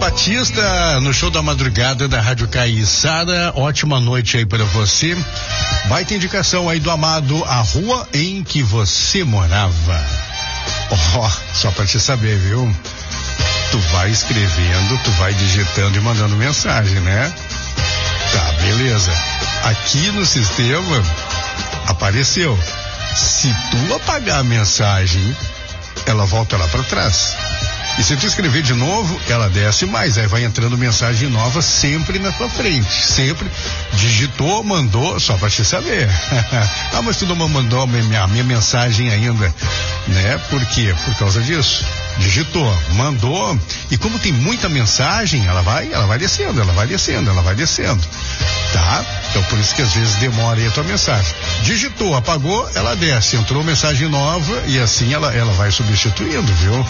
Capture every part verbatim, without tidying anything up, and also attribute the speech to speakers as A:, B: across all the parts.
A: Batista no show da madrugada da Rádio Caiçara. Ótima noite aí para você. Baita indicação aí do Amado, a rua em que você morava. Ó, oh, só pra te saber, viu? Tu vai escrevendo, tu vai digitando e mandando mensagem, né? Tá, beleza. Aqui no sistema apareceu. Se tu apagar a mensagem, ela volta lá para trás. E se tu escrever de novo, ela desce mais, aí vai entrando mensagem nova sempre na tua frente, sempre digitou, mandou, só pra te saber. Ah, mas tu não mandou a minha, a minha mensagem ainda, né? Por quê? Por causa disso. Digitou, mandou, e como tem muita mensagem, ela vai, ela vai descendo, ela vai descendo, ela vai descendo, tá? Então por isso que às vezes demora aí a tua mensagem. Digitou, apagou, ela desce, entrou mensagem nova e assim ela, ela vai substituindo, viu?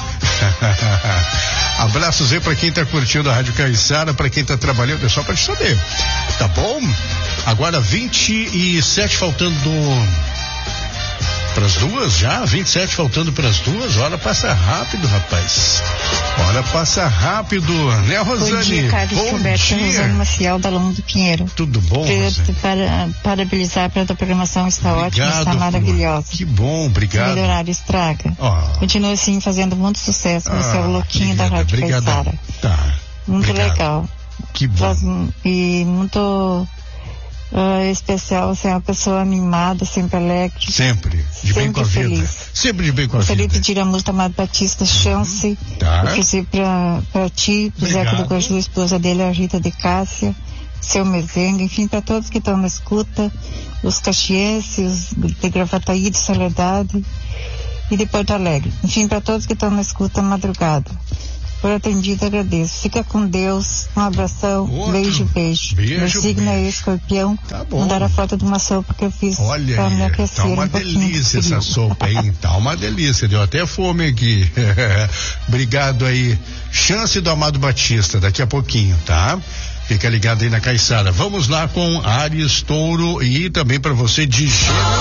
A: Abraços aí pra quem tá curtindo a Rádio Caiçara, pra quem tá trabalhando, é só pra te saber, tá bom? Agora vinte e sete faltando para as duas já, vinte e sete faltando para as duas, hora passa rápido, rapaz. Hora passa rápido, né, Rosane?
B: Bom dia, Carlos
A: Bom
B: Roberto,
A: dia.
B: Rosane Maciel, da Lombo do Pinheiro.
A: Tudo bom, Rosane?
B: Para, parabenizar pela tua programação, está
A: obrigado,
B: ótima, está maravilhosa.
A: Que bom, obrigado.
B: Melhorar estraga.
A: Oh.
B: Continua assim, fazendo muito sucesso.
A: Ah,
B: Você é o louquinho
A: obrigado,
B: da Rádio
A: obrigado.
B: Caiçara.
A: Tá.
B: Muito
A: obrigado.
B: legal.
A: Que bom.
B: Faz, e muito uh, especial, você é uma pessoa animada, sempre alegre.
A: Sempre, de bem com a vida.
B: Feliz.
A: Sempre de bem com a
B: Gostaria
A: vida.
B: de pedir a música Amado Batista, Chance.
A: Tá.
B: Eu quis ir pra, pra ti, pro Zeca do Guaju, a esposa dele, a Rita de Cássia, seu Mezenga, enfim, para todos que estão na escuta, os caxienses, de Gravataí, de Soledade e de Porto Alegre. Enfim, para todos que estão na escuta madrugada. Por atendido, agradeço. Fica com Deus. Um abração.
A: Outro.
B: Beijo, beijo.
A: Beijo,
B: Meu signo
A: beijo.
B: é Escorpião.
A: Tá bom.
B: Mandar a foto de uma sopa que eu fiz.
A: Olha
B: pra me
A: aí,
B: aquecer
A: tá uma
B: um pouquinho
A: delícia
B: de
A: essa
B: frio.
A: sopa, hein? Tá uma delícia, deu até fome aqui. Obrigado aí. Chance do Amado Batista, daqui a pouquinho, tá? Fica ligado aí na Caiçara. Vamos lá com Ares, Touro e também para você de Gêmeos.